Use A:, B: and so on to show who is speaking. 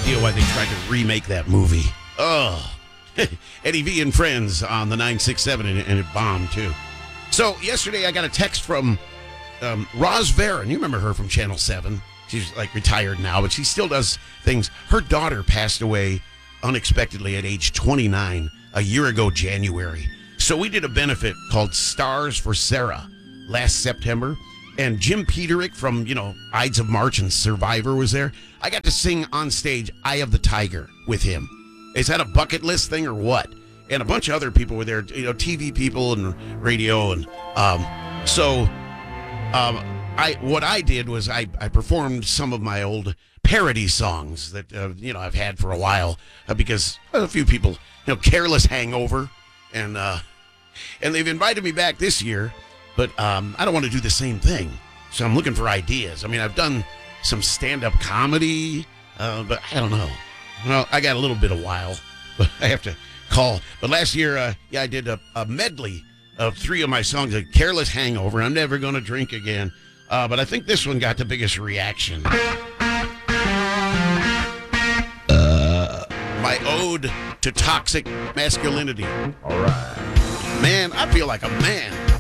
A: idea why they tried to remake that movie. Oh, Eddie V and Friends on the 967, and it bombed too. So yesterday I got a text from Roz Varon. You remember her from Channel 7. She's like retired now, but she still does things. Her daughter passed away unexpectedly at age 29 a year ago, January. So we did a benefit called Stars for Sarah last September. And Jim Peterick from, Ides of March and Survivor was there. I got to sing on stage Eye of the Tiger with him. Is that a bucket list thing or what? And a bunch of other people were there, TV people and radio. And what I did was I performed some of my old parody songs that, I've had for a while because a few people, Careless Hangover. And they've invited me back this year. But I don't want to do the same thing, so I'm looking for ideas. I mean, I've done some stand-up comedy, but I don't know. Well, I got a little bit of while, but I have to call. But last year, I did a medley of 3 of my songs, A Careless Hangover, I'm Never Gonna Drink Again. But I think this one got the biggest reaction. My ode to toxic masculinity.
B: All right.
A: Man, I feel like a man.